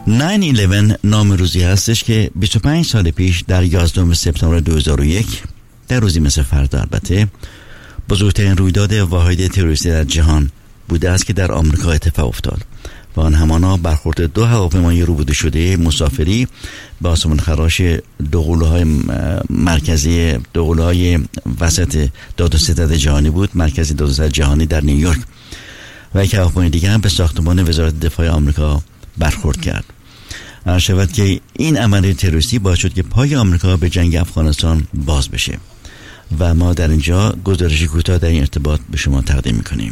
9/11 نام روزی هستش که 25 سال پیش در 11 سپتامبر 2001 در روزی مثل فردا البته بزرگترین رویداد واحد تروریستی در جهان بوده است که در آمریکا اتفاق افتاد و آن همانا برخورد دو هواپیمای روبوده شده مسافری به آسمان خراش دو قله‌های مرکزی دو قله‌های وسط داد و ستد جهانی بود، مرکزی داد و ستد جهانی در نیویورک، و یک هواپیمای دیگر هم به ساختمان وزارت دفاع آمریکا برخورد کرد. عرض شود که این عملیات تروریستی باعث شد که پای آمریکا به جنگ افغانستان باز بشه و ما در اینجا گزارشی کوتاه در این ارتباط به شما تقدیم میکنیم.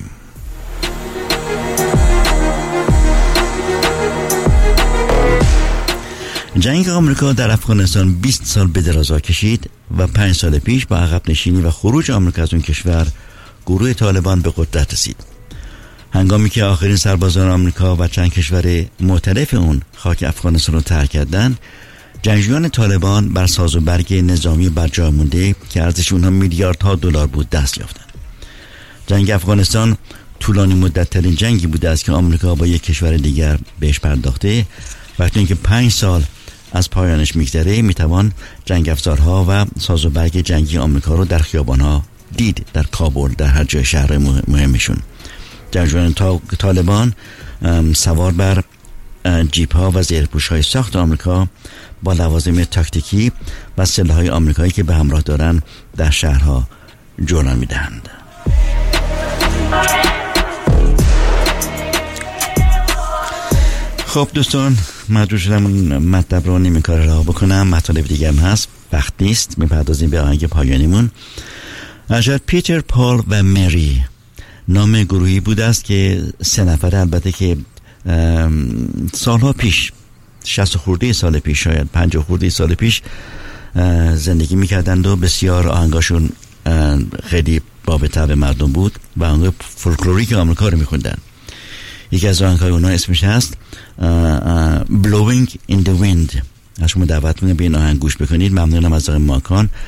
جنگ آمریکا در افغانستان 20 سال به درازا کشید و 5 سال پیش با عقب نشینی و خروج آمریکا از اون کشور گروه طالبان به قدرت رسید. هنگامی که آخرین سربازان آمریکا و چند کشور معترف اون خاک افغانستان رو ترک کردند، جنگجویان طالبان بر ساز و برگ نظامی بر جای مونده که ارزش اونها میلیاردها دلار بود دست یافتند. جنگ افغانستان طولانی مدت ترین جنگی بوده است که آمریکا با یک کشور دیگر بهش پرداخته. وقتی اینکه 5 سال از پایانش میگذره میتوان جنگ افزارها و ساز و برگ جنگی آمریکا رو در خیابانها دید، در کابل، در هر جای شهر مهمشون. جنگجویان طالبان سوار بر جیپ ها و زیرپوش های ساخت آمریکا با لوازم تاکتیکی و سلاح های آمریکایی که به همراه دارن در شهرها جولان میدهند. خب دوستان، مجبور شدم اون مطلب رو نیمه کار رها بکنم. مطالب دیگه هم هست، وقت نیست. میپردازیم به آهنگ پایانیمون. اجاد پیتر، پال و مری نام گروهی بوده است که 3 نفره، البته که سالها پیش 60 خورده سال پیش، شاید 50 خورده سال پیش زندگی میکردند و بسیار آهنگاشون خیلی باب طبع مردم بود و آهنگ فولکلوریک آمریکا رو میخوندن. یکی از آهنگ‌های اونها اسمش هست Blowing in the Wind. از شما دعوت می‌کنم به این آهنگ گوش بکنید. ممنونم از آقای ماکان